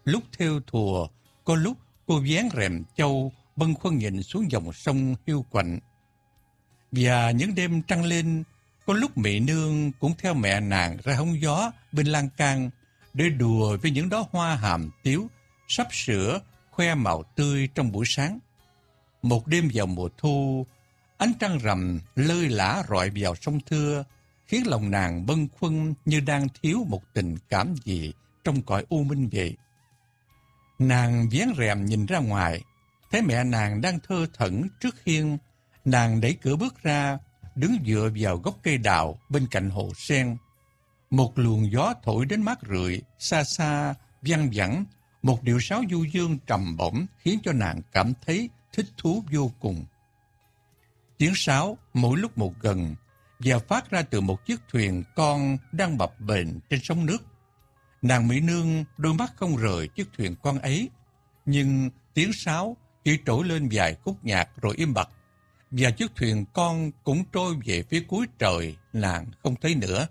lúc thêu thùa, có lúc cô vén rèm châu bâng khuâng nhìn xuống dòng sông hiu quạnh. Và những đêm trăng lên, có lúc mẹ nương cũng theo mẹ nàng ra hóng gió bên lan can để đùa với những đóa hoa hàm tiếu sắp sửa khoe màu tươi trong buổi sáng. Một đêm vào mùa thu, ánh trăng rằm lơi lả rọi vào sông Thưa, khiến lòng nàng bâng khuâng như đang thiếu một tình cảm gì trong cõi u minh vậy. Nàng vén rèm nhìn ra ngoài, thấy mẹ nàng đang thơ thẩn trước hiên. Nàng đẩy cửa bước ra, đứng dựa vào gốc cây đào bên cạnh hồ sen. Một luồng gió thổi đến mát rượi, xa xa, văng vẳng, một điệu sáo du dương trầm bổng khiến cho nàng cảm thấy thích thú vô cùng. Tiếng sáo mỗi lúc một gần và phát ra từ một chiếc thuyền con đang bập bềnh trên sóng nước. Nàng mỹ nương đôi mắt không rời chiếc thuyền con ấy, nhưng tiếng sáo chỉ trỗi lên vài khúc nhạc rồi im bặt, và chiếc thuyền con cũng trôi về phía cuối trời, nàng không thấy nữa.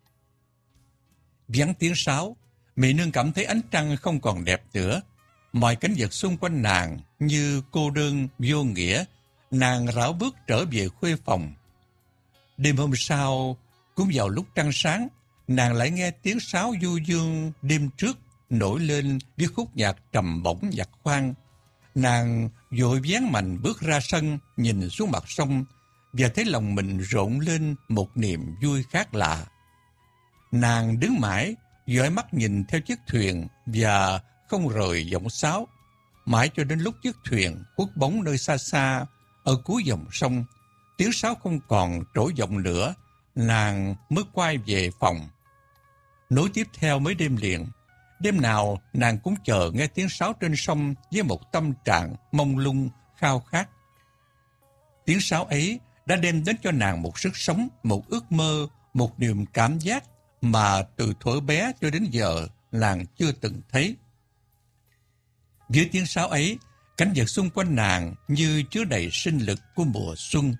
Vắng tiếng sáo, mỹ nương cảm thấy ánh trăng không còn đẹp nữa. Mọi cảnh vật xung quanh nàng như cô đơn vô nghĩa. Nàng rảo bước trở về khuê phòng. Đêm hôm sau, cũng vào lúc trăng sáng, nàng lại nghe tiếng sáo du dương đêm trước nổi lên với khúc nhạc trầm bổng giặt khoan. Nàng vội vén mạnh bước ra sân, nhìn xuống mặt sông và thấy lòng mình rộn lên một niềm vui khác lạ. Nàng đứng mãi, dõi mắt nhìn theo chiếc thuyền và không rời giọng sáo, mãi cho đến lúc chiếc thuyền khuất bóng nơi xa xa ở cuối dòng sông. Tiếng sáo không còn trỗi vọng nữa, nàng mới quay về phòng. Nối tiếp theo mấy đêm liền, đêm nào nàng cũng chờ nghe tiếng sáo trên sông với một tâm trạng mông lung, khao khát. Tiếng sáo ấy đã đem đến cho nàng một sức sống, một ước mơ, một niềm cảm giác mà từ thuở bé cho đến giờ nàng chưa từng thấy. Dưới tiếng sáo ấy, cảnh vật xung quanh nàng như chứa đầy sinh lực của mùa xuân.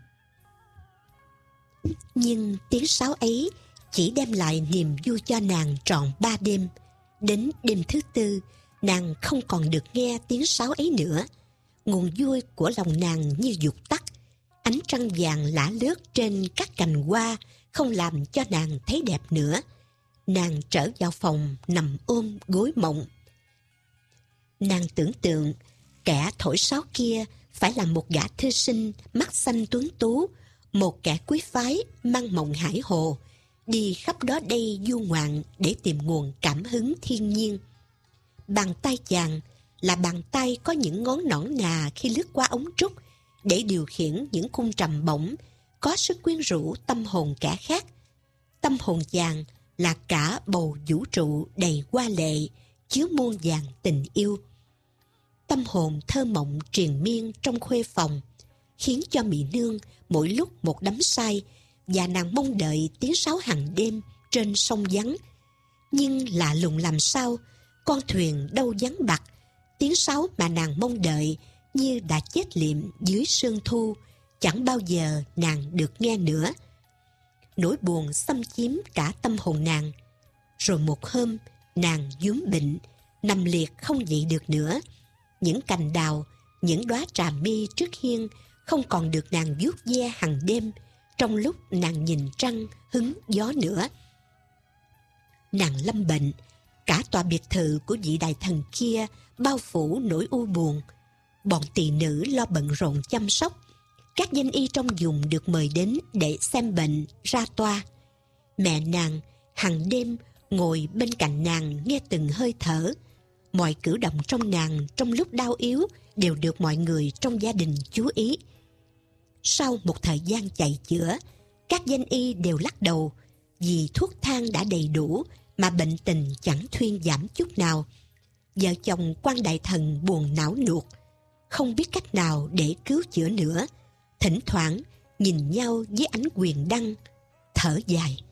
Nhưng tiếng sáo ấy chỉ đem lại niềm vui cho nàng trọn 3 đêm. Đến đêm thứ 4, nàng không còn được nghe tiếng sáo ấy nữa. Nguồn vui của lòng nàng như vụt tắt. Ánh trăng vàng lả lướt trên các cành hoa không làm cho nàng thấy đẹp nữa. Nàng trở vào phòng nằm ôm gối mộng. Nàng tưởng tượng kẻ thổi sáo kia phải là một gã thư sinh mắt xanh tuấn tú, một kẻ quý phái mang mộng hải hồ, đi khắp đó đây du ngoạn để tìm nguồn cảm hứng thiên nhiên. Bàn tay chàng là bàn tay có những ngón nõn nà khi lướt qua ống trúc để điều khiển những khung trầm bổng, có sức quyến rũ tâm hồn kẻ khác. Tâm hồn chàng là cả bầu vũ trụ đầy hoa lệ, chứa muôn vàn tình yêu. Tâm hồn thơ mộng triền miên trong khuê phòng, khiến cho mỹ nương mỗi lúc một đắm say, và nàng mong đợi tiếng sáo hàng đêm trên sông vắng. Nhưng lạ lùng làm sao, con thuyền đâu vắng bặt, tiếng sáo mà nàng mong đợi như đã chết liệm dưới sương thu, chẳng bao giờ nàng được nghe nữa. Nỗi buồn xâm chiếm cả tâm hồn nàng. Rồi một hôm, nàng vướng bệnh, nằm liệt không dậy được nữa. Những cành đào, những đóa trà mi trước hiên không còn được nàng vuốt ve hàng đêm trong lúc nàng nhìn trăng hứng gió nữa. Nàng lâm bệnh, cả tòa biệt thự của vị đại thần kia bao phủ nỗi u buồn. Bọn tỳ nữ lo bận rộn chăm sóc. Các danh y trong vùng được mời đến để xem bệnh, ra toa. Mẹ nàng hàng đêm ngồi bên cạnh nàng nghe từng hơi thở. Mọi cử động trong nàng trong lúc đau yếu đều được mọi người trong gia đình chú ý. Sau một thời gian chạy chữa, các danh y đều lắc đầu vì thuốc thang đã đầy đủ mà bệnh tình chẳng thuyên giảm chút nào. Vợ chồng quan đại thần buồn não nuột, không biết cách nào để cứu chữa nữa. Thỉnh thoảng nhìn nhau với ánh quyền đăng, thở dài.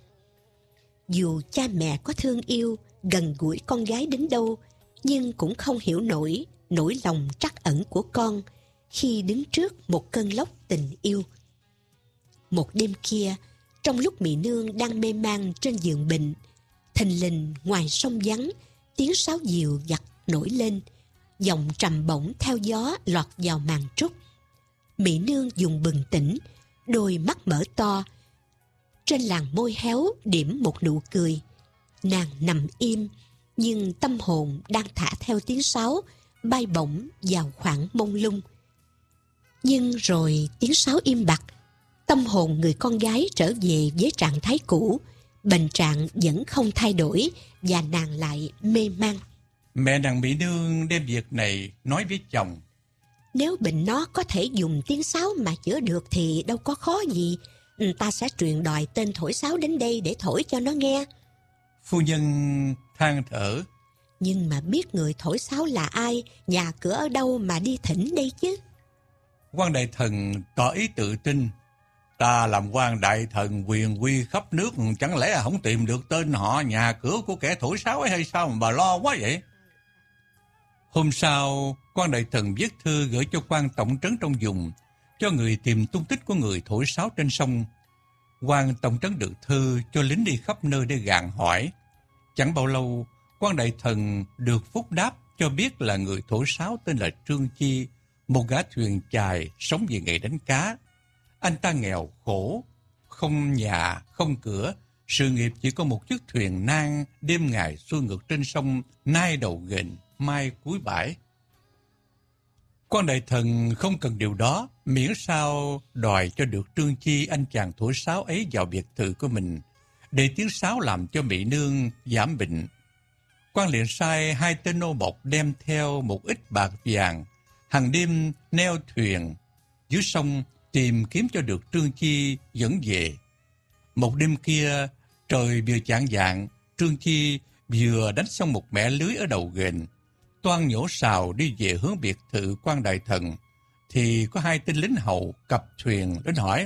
Dù cha mẹ có thương yêu, gần gũi con gái đến đâu, nhưng cũng không hiểu nổi nỗi lòng trắc ẩn của con khi đứng trước một cơn lốc tình yêu. Một đêm kia, trong lúc mỹ nương đang mê man trên giường bệnh, thình lình ngoài sông vắng, tiếng sáo diều vặt nổi lên, giọng trầm bổng theo gió lọt vào màn trúc. Mỹ nương dùng bừng tỉnh, đôi mắt mở to, trên làn môi héo điểm một nụ cười. Nàng nằm im, nhưng tâm hồn đang thả theo tiếng sáo bay bổng vào khoảng mông lung. Nhưng rồi tiếng sáo im bặt, tâm hồn người con gái trở về với trạng thái cũ, bệnh trạng vẫn không thay đổi và nàng lại mê man. Mẹ nàng Mỹ nương đem việc này nói với chồng. Nếu bệnh nó có thể dùng tiếng sáo mà chữa được thì đâu có khó gì. Ta sẽ truyền đòi tên thổi sáo đến đây để thổi cho nó nghe. Phu nhân than thở. Nhưng mà biết người thổi sáo là ai, nhà cửa ở đâu mà đi thỉnh đây chứ? Quan đại thần tỏ ý tự tin. Ta làm quan đại thần quyền uy khắp nước, chẳng lẽ không tìm được tên họ nhà cửa của kẻ thổi sáo ấy hay sao mà bà lo quá vậy? Hôm sau, quan đại thần viết thư gửi cho quan tổng trấn trong vùng, cho người tìm tung tích của người thổi sáo trên sông. Quan tổng trấn được thư cho lính đi khắp nơi để gạn hỏi. Chẳng bao lâu, quan đại thần được phúc đáp cho biết là người thổi sáo tên là Trương Chi, một gã thuyền chài sống về nghề đánh cá. Anh ta nghèo khổ, không nhà, không cửa, sự nghiệp chỉ có một chiếc thuyền nan đêm ngày xuôi ngược trên sông, nay đầu ghềnh, mai cuối bãi. Quan đại thần không cần điều đó, miễn sao đòi cho được Trương Chi, anh chàng thổi sáo ấy vào biệt thự của mình, để tiếng sáo làm cho Mỹ nương giảm bệnh. Quan liền sai 2 tên nô bộc đem theo một ít bạc vàng, hàng đêm neo thuyền dưới sông tìm kiếm cho được Trương Chi dẫn về. Một đêm kia, trời vừa chạng vạng, Trương Chi vừa đánh xong một mẻ lưới ở đầu ghềnh, toan nhổ sào đi về hướng biệt thự quan đại thần, thì có 2 tên lính hầu cập thuyền đến hỏi.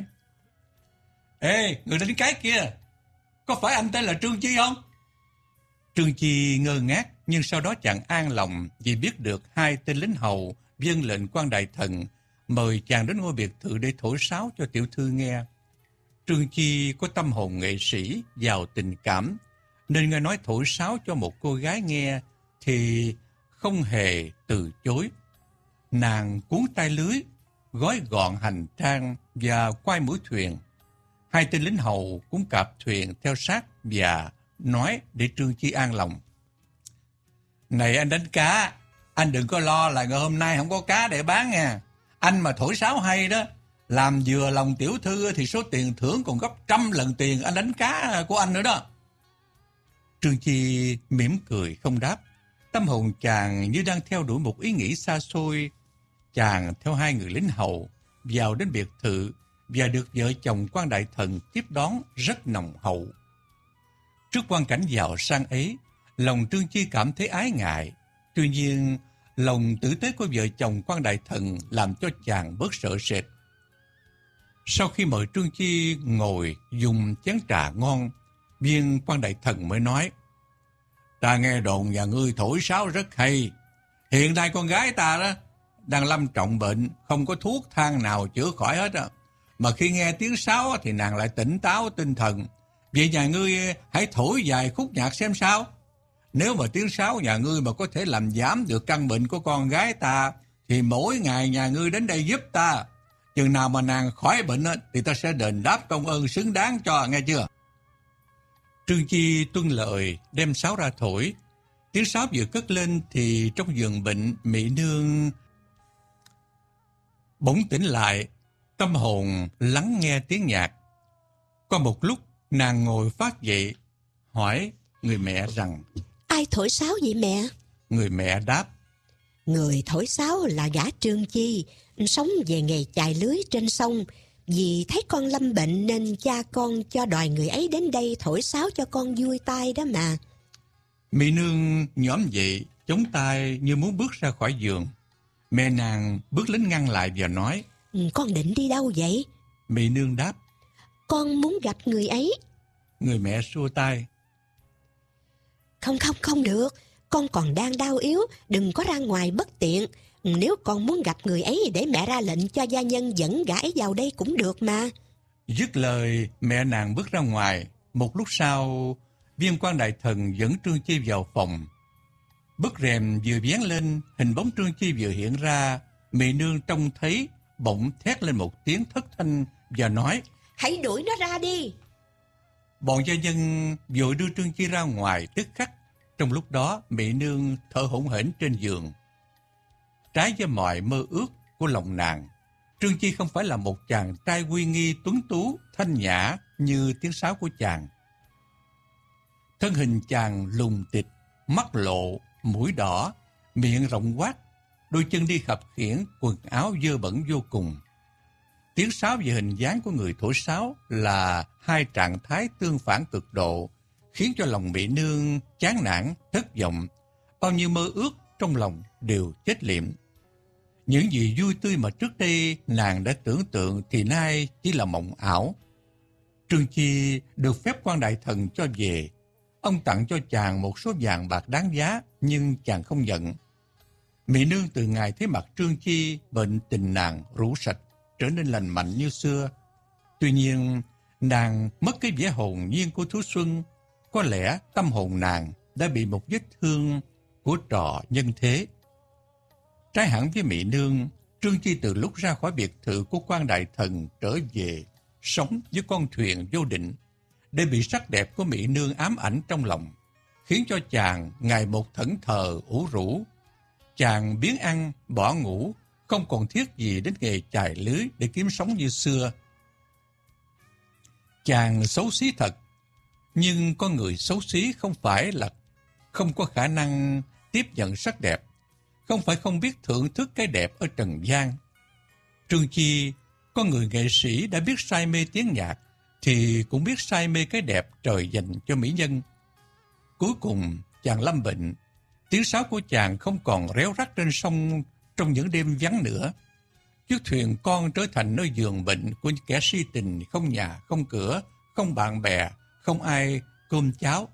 Ê, người lính cái kia, có phải anh tên là Trương Chi không? Trương Chi ngơ ngác, nhưng sau đó chàng an lòng vì biết được 2 tên lính hầu vâng lệnh quan đại thần mời chàng đến ngôi biệt thự để thổi sáo cho tiểu thư nghe. Trương Chi có tâm hồn nghệ sĩ, giàu tình cảm, nên nghe nói thổi sáo cho một cô gái nghe thì không hề từ chối. Nàng cuốn tay lưới, gói gọn hành trang và quay mũi thuyền. 2 tên lính hầu cũng cạp thuyền theo sát và nói để Trương Chi an lòng. Này anh đánh cá, anh đừng có lo là ngày hôm nay không có cá để bán nha. Anh mà thổi sáo hay đó, làm vừa lòng tiểu thư thì số tiền thưởng còn gấp 100 lần tiền anh đánh cá của anh nữa đó. Trương Chi mỉm cười không đáp. Tâm hồn chàng như đang theo đuổi một ý nghĩ xa xôi. Chàng theo 2 người lính hầu vào đến biệt thự và được vợ chồng quan đại thần tiếp đón rất nồng hậu. Trước quang cảnh giàu sang ấy, lòng Trương Chi cảm thấy ái ngại. Tuy nhiên, lòng tử tế của vợ chồng quan đại thần làm cho chàng bớt sợ sệt. Sau khi mời Trương Chi ngồi dùng chén trà ngon, viên quan đại thần mới nói. Ta nghe đồn nhà ngươi thổi sáo rất hay. Hiện nay con gái ta đó đang lâm trọng bệnh, không có thuốc thang nào chữa khỏi hết á. Mà khi nghe tiếng sáo thì nàng lại tỉnh táo tinh thần. Vậy nhà ngươi hãy thổi vài khúc nhạc xem sao. Nếu mà tiếng sáo nhà ngươi mà có thể làm giảm được căn bệnh của con gái ta, thì mỗi ngày nhà ngươi đến đây giúp ta. Chừng nào mà nàng khỏi bệnh thì ta sẽ đền đáp công ơn xứng đáng cho, nghe chưa? Trương Chi tuân lời đem sáo ra thổi. Tiếng sáo vừa cất lên thì trong giường bệnh Mỹ nương bỗng tỉnh lại, tâm hồn lắng nghe tiếng nhạc. Qua một lúc nàng ngồi phát dậy, hỏi người mẹ rằng. Ai thổi sáo vậy mẹ? Người mẹ đáp. Người thổi sáo là gã Trương Chi, sống về nghề chài lưới trên sông. Vì thấy con lâm bệnh nên cha con cho đòi người ấy đến đây thổi sáo cho con vui tai đó mà. Mỹ nương nhõm dậy, chống tay như muốn bước ra khỏi giường. Mẹ nàng bước lên ngăn lại và nói. Con định đi đâu vậy? Mỹ nương đáp. Con muốn gặp người ấy. Người mẹ xua tay. Không được, con còn đang đau yếu, đừng có ra ngoài bất tiện. Nếu con muốn gặp người ấy để mẹ ra lệnh cho gia nhân dẫn gã ấy vào đây cũng được mà. Dứt lời, mẹ nàng bước ra ngoài. Một lúc sau, viên quan đại thần dẫn Trương Chi vào phòng. Bức rèm vừa vén lên, hình bóng Trương Chi vừa hiện ra. Mỹ nương trông thấy, bỗng thét lên một tiếng thất thanh và nói: Hãy đuổi nó ra đi. Bọn gia nhân vội đưa Trương Chi ra ngoài tức khắc. Trong lúc đó, Mỹ nương thở hổn hển trên giường. Trái với mọi mơ ước của lòng nàng, Trương Chi không phải là một chàng trai uy nghi tuấn tú, thanh nhã như tiếng sáo của chàng. Thân hình chàng lùn tịt, mắt lộ, mũi đỏ, miệng rộng quát, đôi chân đi khập khiễng, quần áo dơ bẩn vô cùng. Tiếng sáo và hình dáng của người thổi sáo là hai trạng thái tương phản cực độ, khiến cho lòng Mỹ nương chán nản, thất vọng. Bao nhiêu mơ ước trong lòng đều chết liệm. Những gì vui tươi mà trước đây nàng đã tưởng tượng thì nay chỉ là mộng ảo. Trương Chi được phép quan đại thần cho về. Ông tặng cho chàng một số vàng bạc đáng giá, nhưng chàng không nhận. Mỹ nương từ ngày thấy mặt Trương Chi, bệnh tình nàng rũ sạch, trở nên lành mạnh như xưa. Tuy nhiên, nàng mất cái vẻ hồn nhiên của thú xuân. Có lẽ tâm hồn nàng đã bị một vết thương của trò nhân thế. Trái hẳn với Mỹ nương, Trương Chi từ lúc ra khỏi biệt thự của quan đại thần trở về, sống với con thuyền vô định, để bị sắc đẹp của Mỹ nương ám ảnh trong lòng, khiến cho chàng ngày một thẫn thờ ủ rũ. Chàng biếng ăn, bỏ ngủ, không còn thiết gì đến nghề chài lưới để kiếm sống như xưa. Chàng xấu xí thật, nhưng con người xấu xí không phải là không có khả năng tiếp nhận sắc đẹp, không phải không biết thưởng thức cái đẹp ở trần gian. Trương Chi, con người nghệ sĩ đã biết say mê tiếng nhạc, thì cũng biết say mê cái đẹp trời dành cho mỹ nhân. Cuối cùng, chàng lâm bệnh. Tiếng sáo của chàng không còn réo rắt trên sông trong những đêm vắng nữa. Chiếc thuyền con trở thành nơi giường bệnh của những kẻ si tình, không nhà, không cửa, không bạn bè, không ai cơm cháo.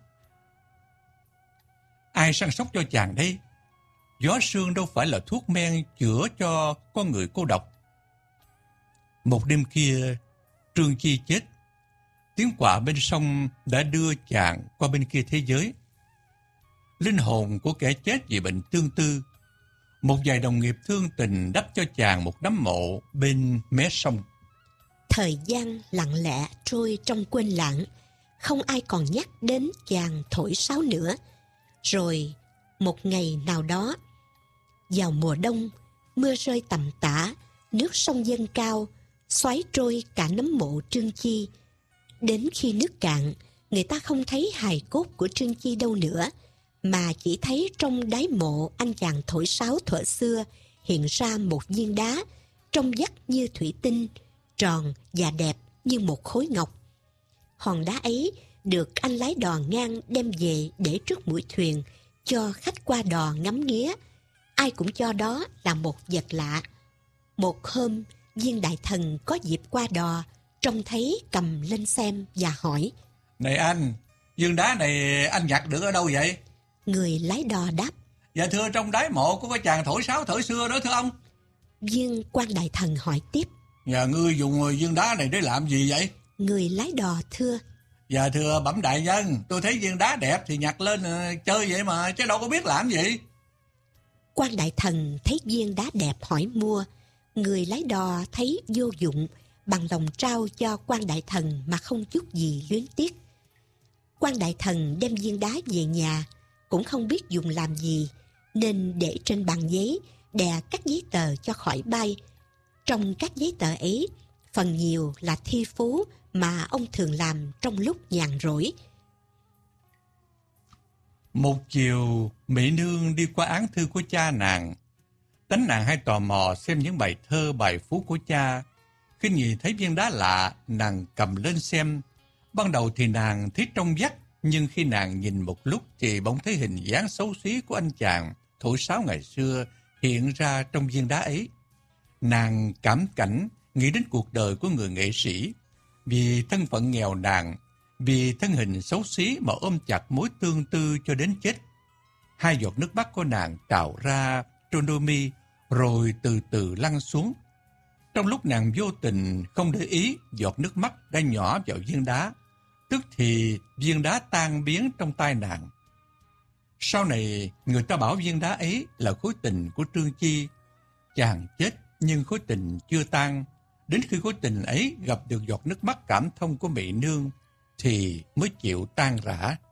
Ai săn sóc cho chàng đây? Gió sương đâu phải là thuốc men chữa cho con người cô độc. Một đêm kia, Trương Chi chết. Tiếng quạ bên sông đã đưa chàng qua bên kia thế giới. Linh hồn của kẻ chết vì bệnh tương tư. Một vài đồng nghiệp thương tình đắp cho chàng một nấm mộ bên mé sông. Thời gian lặng lẽ trôi trong quên lãng, không ai còn nhắc đến chàng thổi sáo nữa. Rồi một ngày nào đó, vào mùa đông, mưa rơi tầm tã, nước sông dâng cao, xoáy trôi cả nấm mộ Trương Chi. Đến khi nước cạn, người ta không thấy hài cốt của Trương Chi đâu nữa, mà chỉ thấy trong đáy mộ anh chàng thổi sáo thuở xưa hiện ra một viên đá, trông vắt như thủy tinh, tròn và đẹp như một khối ngọc. Hòn đá ấy được anh lái đò ngang đem về để trước mũi thuyền, cho khách qua đò ngắm nghía. Ai cũng cho đó là một vật lạ. Một hôm, viên đại thần có dịp qua đò, trông thấy cầm lên xem và hỏi: Này anh, viên đá này anh nhặt được ở đâu vậy? Người lái đò đáp: Dạ thưa, trong đáy mộ của cái chàng thổi sáo thời xưa đó thưa ông. Viên quan đại thần hỏi tiếp: Dạ ngươi dùng viên đá này để làm gì vậy? Người lái đò thưa: Dạ thưa bẩm đại nhân, tôi thấy viên đá đẹp thì nhặt lên chơi vậy mà, chứ đâu có biết làm gì. Quan đại thần thấy viên đá đẹp hỏi mua. Người lái đò thấy vô dụng, bằng lòng trao cho quan đại thần mà không chút gì luyến tiếc. Quan đại thần đem viên đá về nhà, cũng không biết dùng làm gì, nên để trên bàn giấy, đè các giấy tờ cho khỏi bay. Trong các giấy tờ ấy, phần nhiều là thi phú mà ông thường làm trong lúc nhàn rỗi. Một chiều, Mỹ nương đi qua án thư của cha nàng. Tánh nàng hay tò mò xem những bài thơ, bài phú của cha. Khi nhìn thấy viên đá lạ, nàng cầm lên xem. Ban đầu thì nàng thấy trong vắt, nhưng khi nàng nhìn một lúc thì bỗng thấy hình dáng xấu xí của anh chàng thổi sáo ngày xưa hiện ra trong viên đá ấy. Nàng cảm cảnh, nghĩ đến cuộc đời của người nghệ sĩ. Vì thân phận nghèo nàn, vì thân hình xấu xí mà ôm chặt mối tương tư cho đến chết. Hai giọt nước mắt của nàng trào ra trên đôi mi, rồi từ từ lăn xuống. Trong lúc nàng vô tình không để ý, giọt nước mắt đã nhỏ vào viên đá. Tức thì viên đá tan biến trong tay nàng. Sau này, người ta bảo viên đá ấy là khối tình của Trương Chi. Chàng chết nhưng khối tình chưa tan. Đến khi khối tình ấy gặp được giọt nước mắt cảm thông của Mỹ Nương thì mới chịu tan rã.